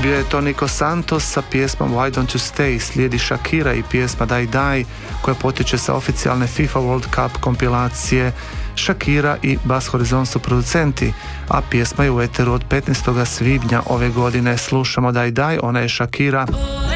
Bio je to Nico Santos sa pjesmom Why Don't You Stay, slijedi Shakira i pjesma Die Die koja potiče sa oficijalne FIFA World Cup kompilacije. Shakira i Bass Horizon su producenti, a pjesma je u eteru od 15. svibnja ove godine. Slušamo Die Die, ona je Shakira.